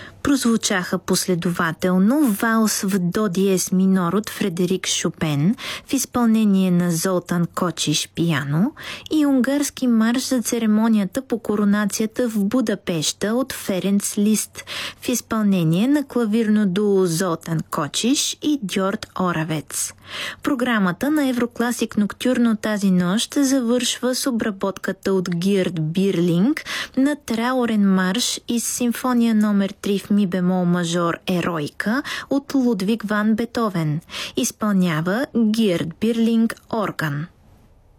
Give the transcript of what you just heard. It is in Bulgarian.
Прозвучаха последователно валс в до диез минор от Фредерик Шопен в изпълнение на Золтан Кочиш пиано и унгарски марш за церемонията по коронацията в Будапеща от Ференц Лист в изпълнение на клавирно дуо Золтан Кочиш и Дьорд Оравец. Програмата на Еврокласик Ноктюрно тази нощ завършва с обработката от Гирд Бирлинг на траурен марш из симфония номер 3 в ми бемол мажор Еройка от Лудвиг ван Бетовен. Изпълнява Гирд Бирлинг орган.